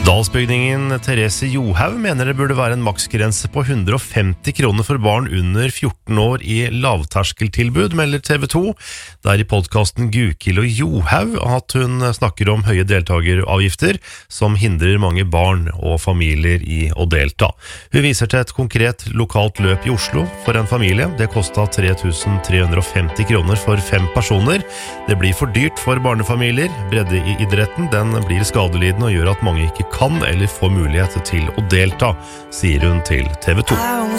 Dalsbygningen Therese Johaug mener det burde være en maksgrense på 150 kroner for barn under 14 år i lavterskeltilbud, melder TV 2. Det er i podcasten Gukild og Johaug at hun snakker om høye deltageravgifter som hindrer mange barn og familier i å delta. Hun viser til et konkret lokalt løp i Oslo for en familie. Det kostet 3.350 kroner for 5 personer. Det blir for dyrt for barnefamilier. Breddeidretten den blir skadelidende og gjør at mange ikke kan eller får mulighet til å delta, sier hun til TV 2.